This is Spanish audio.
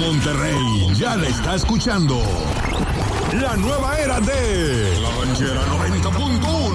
Monterrey ya la está escuchando. La nueva era de La Ranchera 90.1.